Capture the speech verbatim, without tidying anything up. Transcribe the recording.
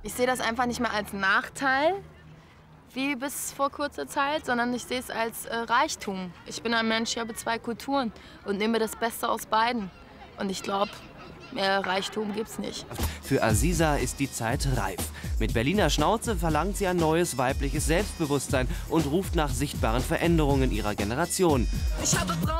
Ich sehe das einfach nicht mehr als Nachteil, wie bis vor kurzer Zeit, sondern ich sehe es als äh, Reichtum. Ich bin ein Mensch, ich habe zwei Kulturen und nehme das Beste aus beiden. Und ich glaube, mehr Reichtum gibt's nicht. Für Aziza ist die Zeit reif. Mit Berliner Schnauze verlangt sie ein neues weibliches Selbstbewusstsein und ruft nach sichtbaren Veränderungen ihrer Generation. Ich habe